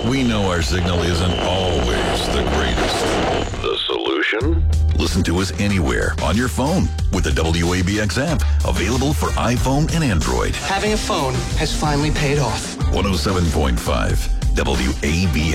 We know our signal isn't always the greatest. The solution? Listen to us anywhere on your phone with the WABX app, available for iPhone and Android. Having a phone has finally paid off. 107.5 WABX.